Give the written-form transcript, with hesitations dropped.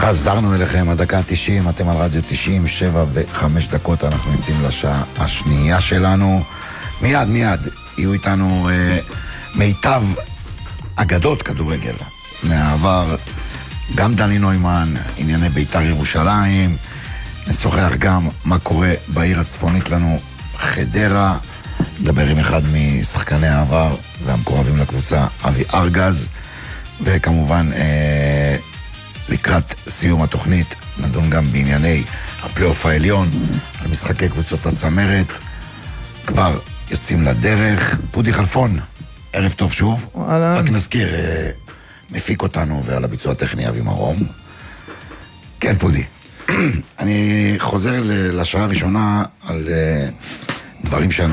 חזרנו אליכם, הדקה 90, אתם על רדיו 90, 7:05, אנחנו נמצאים לשעה השנייה שלנו. מיד יהיו איתנו מיטב אגדות כדורגל מהעבר, גם דני נוימן, ענייני בית"ר ירושלים, נשוחח גם מה קורה בעיר הצפונית לנו, חדרה, נדבר עם אחד משחקני העבר והמקורבים לקבוצה, אבי ארגז, וכמובן לקראת סיום התוכנית נדון גם בענייני הפלייאוף העליון, על משחקי קבוצות הצמרת, כבר יוצאים לדרך. פודי חלפון, ערב טוב שוב. רק נזכיר, מפיק אותנו ועל הביצוע הטכני אבי מרום. כן פודי, אני חוזר לשעה הראשונה על דברים שאני